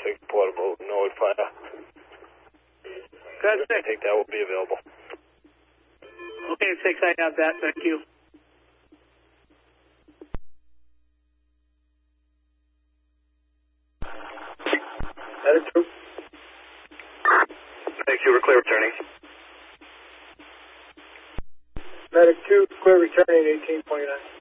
6 portable notify. Got 6. I think that will be available. Okay, 6, I have that. Thank you. Medic 2. Thank you, we're clear returning. Medic 2, clear returning 1829.